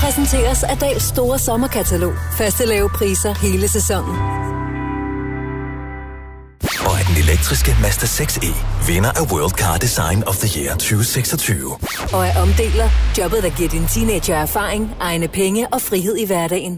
præsenteres af Dahls store sommerkatalog. Faste lave priser hele sæsonen. Og af den elektriske Mazda 6e, vinder af World Car Design of the Year 2026. Og af omdeler, jobbet der giver din teenager erfaring, egne penge og frihed i hverdagen.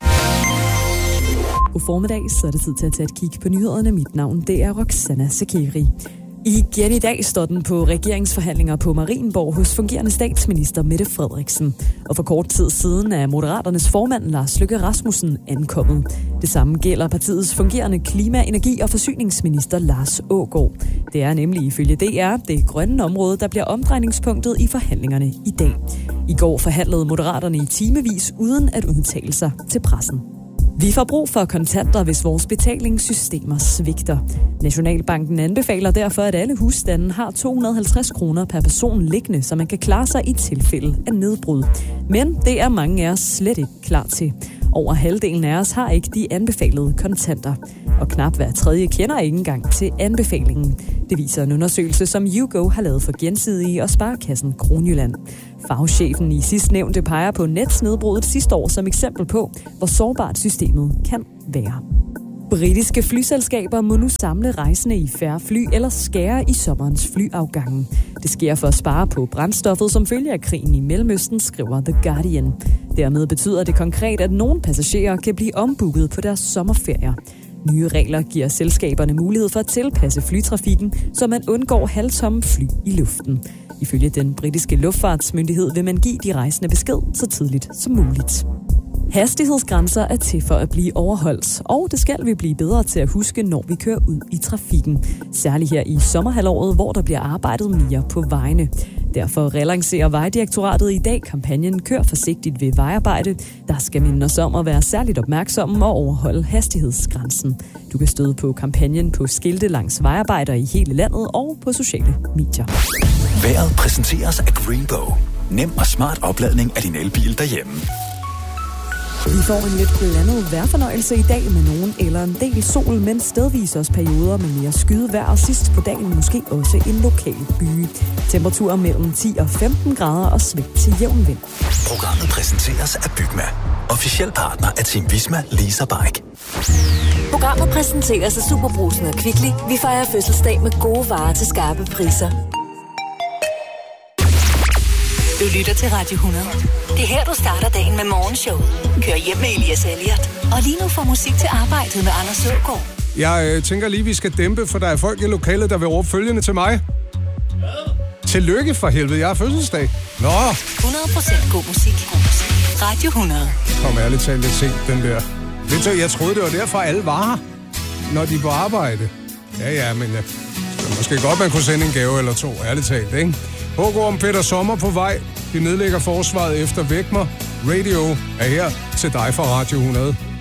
God formiddag, så er det tid til at tage et kig på nyhederne. Mit navn, det er Roxana Sakeri. Igen i dag står den på regeringsforhandlinger på Marienborg hos fungerende statsminister Mette Frederiksen. Og for kort tid siden er Moderaternes formand Lars Løkke Rasmussen ankommet. Det samme gælder partiets fungerende klima-, energi- og forsyningsminister Lars Aagaard. Det er nemlig ifølge DR det grønne område, der bliver omdrejningspunktet i forhandlingerne i dag. I går forhandlede Moderaterne i timevis uden at udtale sig til pressen. Vi får brug for kontanter, hvis vores betalingssystemer svigter. Nationalbanken anbefaler derfor, at alle husstande har 250 kroner per person liggende, så man kan klare sig i tilfælde af nedbrud. Men det er mange af os slet ikke klar til. Over halvdelen af os har ikke de anbefalede kontanter. Og knap hver tredje kender ikke engang til anbefalingen. Det viser en undersøgelse, som YouGo har lavet for Gensidige og Sparekassen Kronjylland. Fagchefen i sidstnævnte peger på netsnedbruddet sidste år som eksempel på, hvor sårbart systemet kan være. Britiske flyselskaber må nu samle rejsende i færre fly eller skære i sommerens flyafgange. Det sker for at spare på brændstoffet som følge af krigen i Mellemøsten, skriver The Guardian. Dermed betyder det konkret, at nogle passagerer kan blive ombooket på deres sommerferier. Nye regler giver selskaberne mulighed for at tilpasse flytrafikken, så man undgår halvtomme fly i luften. Ifølge den britiske luftfartsmyndighed vil man give de rejsende besked så tidligt som muligt. Hastighedsgrænser er til for at blive overholdt, og det skal vi blive bedre til at huske, når vi kører ud i trafikken. Særligt her i sommerhalvåret, hvor der bliver arbejdet mere på vejene. Derfor relancerer Vejdirektoratet i dag kampagnen Kør forsigtigt ved vejarbejde, der skal minde os om at være særligt opmærksomme og overholde hastighedsgrænsen. Du kan støde på kampagnen på skilte langs vejarbejder i hele landet og på sociale medier. Vejret præsenteres af Greenbow. Nem og smart opladning af din elbil derhjemme. Vi får en lidt blandet vejrfornøjelse i dag med nogen eller en del sol, men stedvis også perioder med mere skydevejr, og sidst på dagen måske også en lokal byge. Temperaturer mellem 10 og 15 grader og sving til jævn vind. Programmet præsenteres af Bygma. Officiel partner af Team Visma Lease & Bike. Programmet præsenteres af Superbrugsen og Kvickly. Vi fejrer fødselsdag med gode varer til skarpe priser. Du lytter til Radio 100. Det er her, du starter dagen med morgenshowet. Kør hjem med Elias Elliot. Og lige nu får musik til arbejdet med Anders Aagaard. Jeg tænker lige, vi skal dæmpe, for der er folk i lokalet, der vil råbe følgende til mig. Tillykke for helvede, jeg har fødselsdag. Nå. 100% god musik. Radio 100. Kom ærligt talt lidt sent, den der. Ved du, jeg troede, det var derfor, alle var her, når de er på arbejde. Ja, men måske godt, man kunne sende en gave eller to, ærligt talt, ikke? Hågård om Peter Sommer på vej. De nedlægger forsvaret efter Væk mig. Radio er her til dig fra Radio 100.